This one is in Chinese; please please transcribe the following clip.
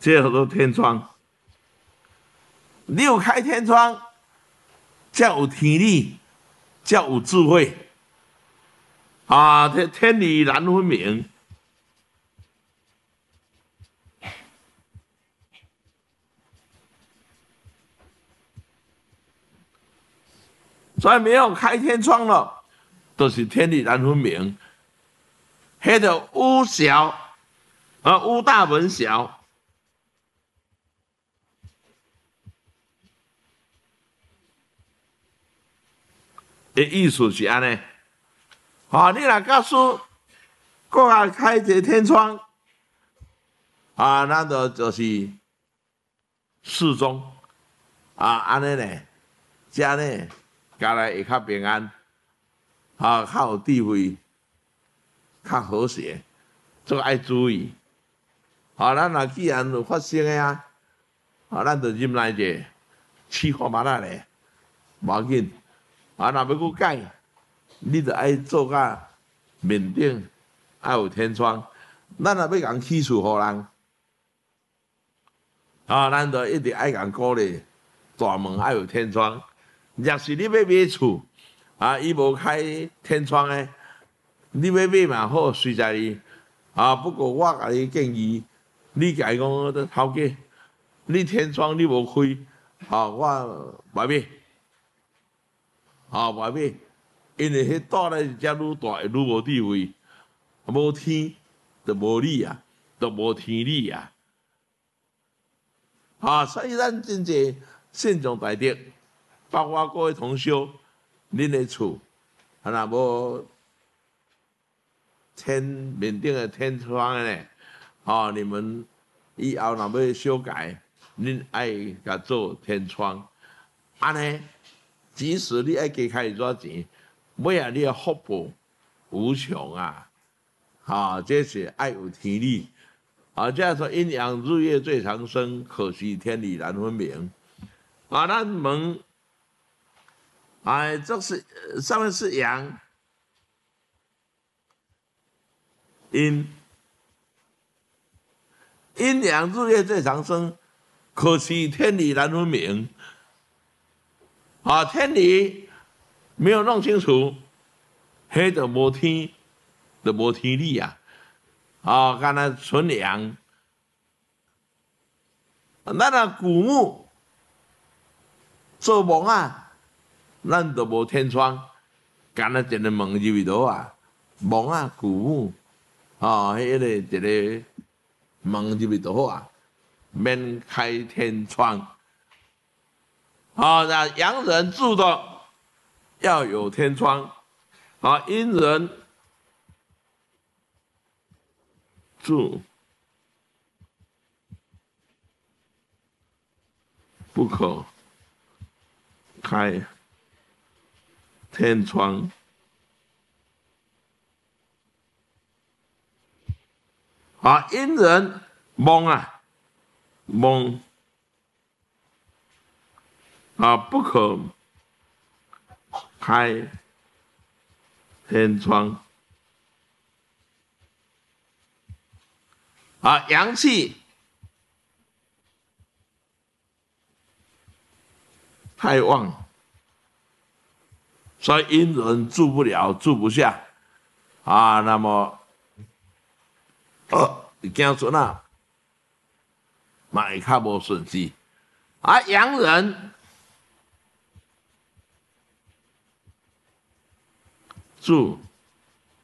这叫做天窗。你有开天窗，才有天理，才有智慧。啊，天理难分明。所以没有开天窗了，都、就是天理难分明。迄个屋小，屋大门小。的意思是安尼，你若告诉搁下开一个天窗，咱就是适中，安尼呢，遮呢，家来会较平安，较有智慧，较和谐，这个爱注意。咱若既然有发生的咱就忍耐者，试看觅仔咧，无要紧。若要搁改，你着爱做甲面顶爱有天窗。咱若要共起厝互人，咱着一直爱共鼓励，大门爱有天窗。若是你要买厝，伊无开天窗的，你要买嘛好，随在你。不过我甲你建议，你甲伊讲头家，你天窗你无开，我袂买。袂买，因为迄带来是遮愈大，愈无智慧，无天就无理啊，就无天理啊。所以咱真济信众大德，包括各位同修，恁的厝，若无面顶的天窗的呢，你们以后若要修改，恁爱甲做天窗，安尼。即使你爱加开偌少钱，尾仔你的福报无穷啊！这是爱有天理。这说阴阳日月最长生，可惜天理难分明。咱问，这是上面是阳，阴阳日月最长生，可惜天理难分明。天理没有弄清楚，迄就无天，就无天理啊！干那纯阳，咱若古木做梦咱就无天窗，干那一个门入去倒梦古木，迄个一个门入去倒好免开天窗。那阳人住的要有天窗，阴人住不可开天窗。阴人梦梦。不可开天窗。阳气太旺，所以阴人住不了，住不下。那么子孙嘛会较无顺势。阳人住